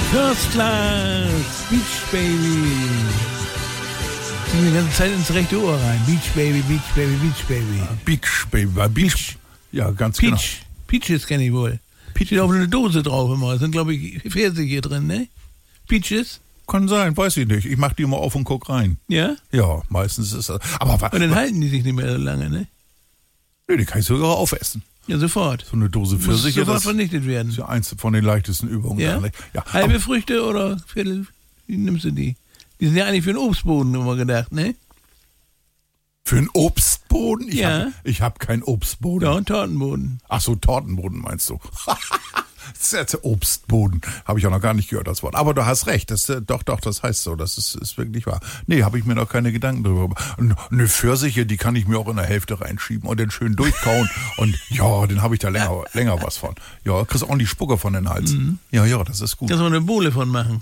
First Class, Beach Baby. Die die ganze Zeit ins rechte Ohr rein. Beach Baby, Beach Baby, Beach Baby. Beach Baby, Beach. Ja, ganz Peach. genau. Peaches kenne ich wohl. Steht auf einer Dose drauf immer. Da sind, glaube ich, Pfirsiche drin, ne? Peaches? Kann sein, weiß ich nicht. Ich mach die immer auf und guck rein. Ja? Ja, meistens ist das. Aber Und dann halten die sich nicht mehr so lange, ne? nee, die kann ich sogar aufessen. Ja, sofort. So eine Dose Muss Pfirsiche, sofort das vernichtet werden. ist ja eins von den leichtesten Übungen. Ja? Da, nicht? Ja. Halbe Aber Früchte oder Viertel? Wie nimmst du die? Die sind ja eigentlich für den Obstboden immer gedacht, ne? für einen Obstboden? Ja. Ich hab keinen Obstboden. Ja, und Tortenboden. Ach so, Tortenboden meinst du? Das ist der Obstboden. Habe ich auch noch gar nicht gehört, das Wort. Aber du hast recht. Das, doch, das heißt so. Das ist wirklich wahr. Nee, habe ich mir noch keine Gedanken drüber gemacht. Und eine Pfirsiche, die kann ich mir auch in der Hälfte reinschieben und dann schön durchkauen. Und ja, dann habe ich da länger was von. Ja, kriegst auch die Spucke von den Hals. Mhm. Ja, das ist gut. Da soll eine Bohle von machen.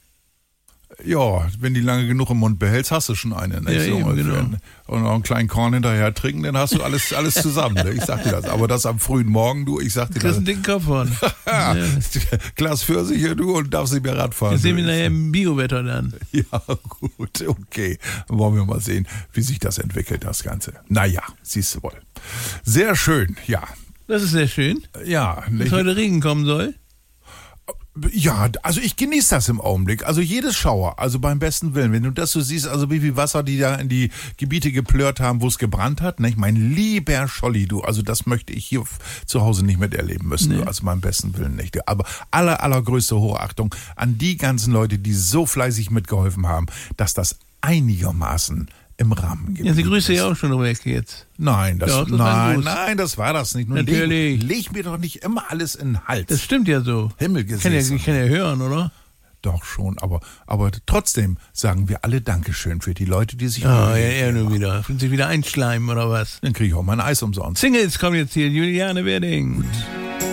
Ja, wenn die lange genug im Mund behältst, hast du schon eine. Ne? Ja, so eben, ungefähr. genau. Und noch einen kleinen Korn hinterher trinken, dann hast du alles zusammen. Ne? Ich sag dir das. Aber das am frühen Morgen, du, ich sag dir Du kriegst das. einen dicken Kopf von. Ja. Ja. Glas Pfirsiche, du, und darfst nicht mehr Radfahren. Das sehen wir Du. nachher im Biowetter dann. Ja, gut, okay. Wollen wir mal sehen, wie sich das entwickelt, das Ganze. Naja, siehst du wohl. Sehr schön, ja. Das ist sehr schön, Ja, dass nicht? heute Regen kommen soll. Ja, also ich genieße das im Augenblick. Also jedes Schauer, also beim besten Willen. Wenn du das so siehst, also wie viel Wasser die da in die Gebiete geplört haben, wo es gebrannt hat, nicht? Mein lieber Scholli, du, also das möchte ich hier zu Hause nicht miterleben müssen, Nee. du, also beim besten Willen nicht. Aber allergrößte Hochachtung an die ganzen Leute, die so fleißig mitgeholfen haben, dass das einigermaßen im Rahmen geblieben Ja, sie grüße ist. ja auch schon weg jetzt. Nein, Ja, das war ein Gruß. nein, das war das nicht. Nun Natürlich. Leg mir doch nicht immer alles in den Hals. Das stimmt ja so. Himmelgesetz. Ich kann ja hören, oder? Doch schon, aber trotzdem sagen wir alle Dankeschön für die Leute, die sich Ah, Mühe ja, er gegeben nur haben. wieder. Will sich wieder einschleimen, oder was? Dann kriege ich auch mein Eis umsonst. Singles kommen jetzt hier. Juliane Werding.